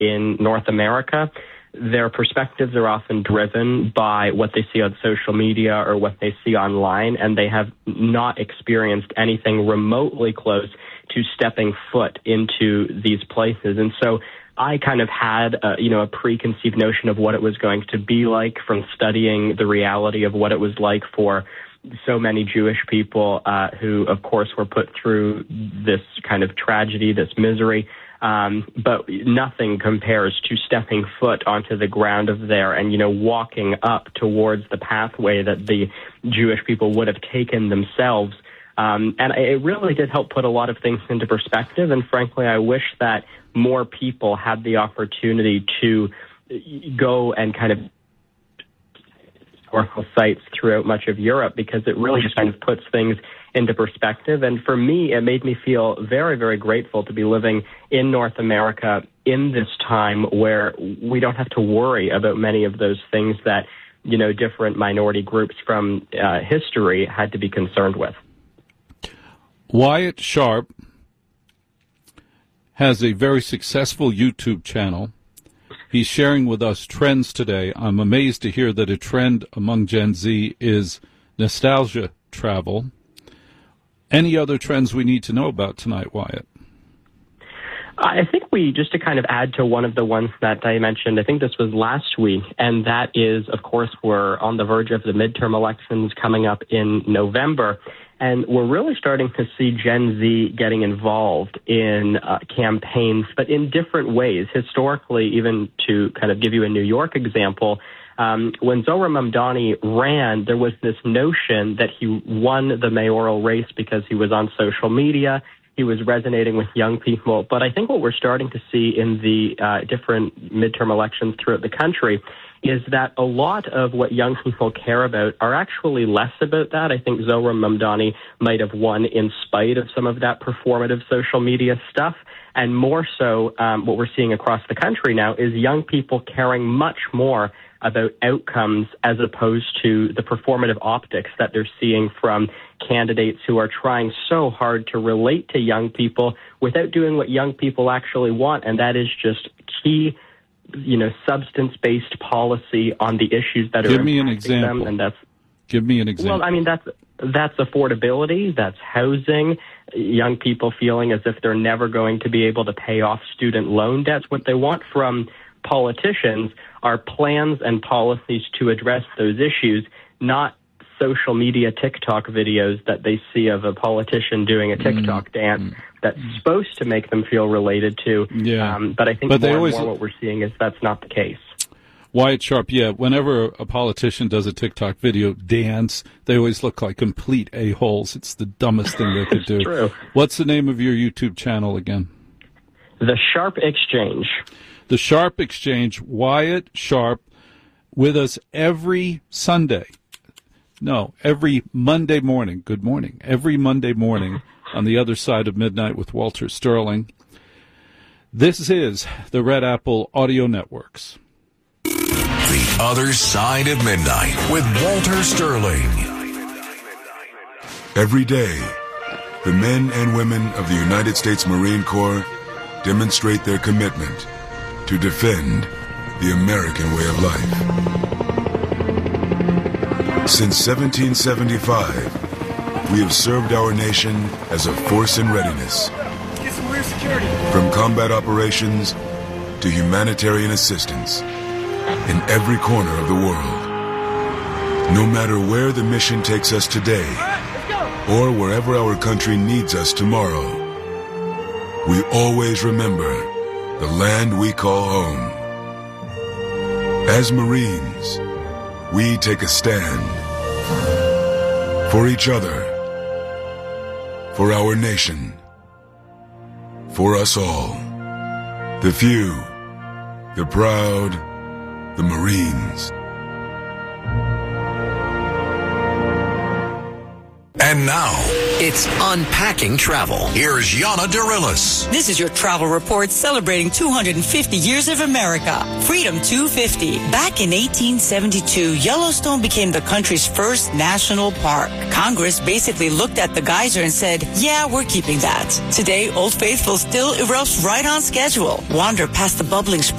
in North America, their perspectives are often driven by what they see on social media or what they see online, and they have not experienced anything remotely close to stepping foot into these places. And so I kind of had a preconceived notion of what it was going to be like from studying the reality of what it was like for so many Jewish people who, of course, were put through this kind of tragedy, this misery. But nothing compares to stepping foot onto the ground of there and, walking up towards the pathway that the Jewish people would have taken themselves. And it really did help put a lot of things into perspective. And frankly, I wish that more people had the opportunity to go and kind of historical sites throughout much of Europe, because it really just kind of puts things into perspective. And for me, it made me feel very, very grateful to be living in North America in this time where we don't have to worry about many of those things that, different minority groups from history had to be concerned with. Wyatt Sharp has a very successful YouTube channel. He's sharing with us trends today. I'm amazed to hear that a trend among Gen Z is nostalgia travel. Any other trends we need to know about tonight, Wyatt? I think just to kind of add to one of the ones that I mentioned, I think this was last week, and that is, of course, we're on the verge of the midterm elections coming up in November. And we're really starting to see Gen Z getting involved in campaigns, but in different ways. Historically, even to kind of give you a New York example, when Zohran Mamdani ran, there was this notion that he won the mayoral race because he was on social media. He was resonating with young people. But I think what we're starting to see in the different midterm elections throughout the country is that a lot of what young people care about are actually less about that. I think Zohran Mamdani might have won in spite of some of that performative social media stuff. And more so, what we're seeing across the country now is young people caring much more about outcomes as opposed to the performative optics that they're seeing from candidates who are trying so hard to relate to young people without doing what young people actually want, and that is just key substance-based policy on the issues that are Give me an example. Give me an example. Well, I mean, that's affordability, that's housing, young people feeling as if they're never going to be able to pay off student loan debts. What they want from politicians are plans and policies to address those issues, not social media TikTok videos that they see of a politician doing a TikTok dance that's supposed to make them feel related to. Yeah. But I think more and more what we're seeing is that's not the case. Wyatt Sharp, whenever a politician does a TikTok video dance, they always look like complete a-holes. It's the dumbest thing they could do. True. What's the name of your YouTube channel again? The Sharp Exchange. The Sharp Exchange. Wyatt Sharp with us every Sunday. No, every Monday morning. Good morning. Every Monday morning on the other side of midnight with Walter Sterling. This is the Red Apple Audio Networks. The Other Side of Midnight with Walter Sterling. Every day, the men and women of the United States Marine Corps demonstrate their commitment to defend the American way of life. Since 1775, we have served our nation as a force in readiness. Get some rear security. From combat operations to humanitarian assistance in every corner of the world. No matter where the mission takes us today or wherever our country needs us tomorrow, we always remember the land we call home. As Marines, we take a stand for each other, for our nation, for us all. The few, the proud, the Marines. And now, It's Unpacking Travel. Here's Yana Dorillis. This is your travel report celebrating 250 years of America. Freedom 250. Back in 1872, Yellowstone became the country's first national park. Congress basically looked at the geyser and said, yeah, we're keeping that. Today, Old Faithful still erupts right on schedule. Wander past the bubbling spring